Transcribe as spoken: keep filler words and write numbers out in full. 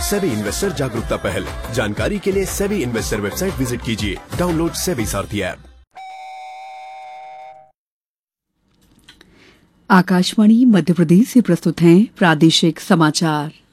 SEBI investor जागरूकता पहल। जानकारी के लिए सेबी इन्वेस्टर वेबसाइट विजिट कीजिए। डाउनलोड सेबी सारथी ऐप। आकाशवाणी मध्य प्रदेश से प्रस्तुत हैं प्रादेशिक समाचार।